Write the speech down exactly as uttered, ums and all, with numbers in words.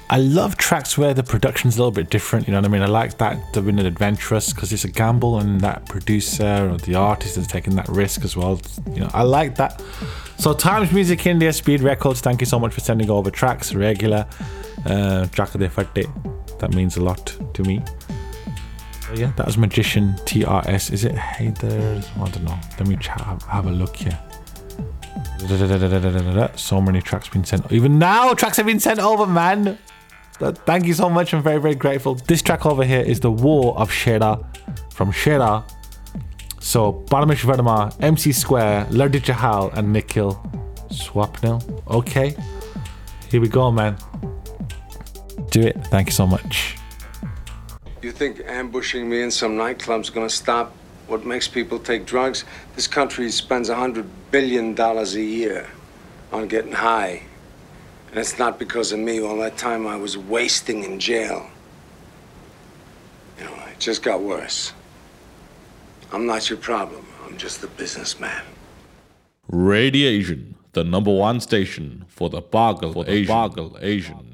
I love tracks where the production's a little bit different, you know what I mean? I like that they've been adventurous because it's a gamble and that producer or the artist is taking that risk as well. You know, I like that. So Times Music India, Speed Records, thank you so much for sending over tracks, regular. Uh, Chakade Fatte, that means a lot to me. So yeah, that was Magician T R S. Is it Haydar? I don't know. Let me have, have a look here. So many tracks been sent. Even now, tracks have been sent over, man. Thank you so much. I'm very, very grateful. This track over here is The War of Shera from Shera. So Paramish Verma, M C Square, Lardi Chahal, and Nikhil Swapnil. Okay, here we go, man. Do it. Thank you so much. You think ambushing me in some nightclub's gonna stop what makes people take drugs? This country spends a hundred billion dollars a year on getting high. And it's not because of me. All that time I was wasting in jail. You know, it just got worse. I'm not your problem. I'm just the businessman. Radiation, the number one station for the Bargal Asian. Bargal Asian.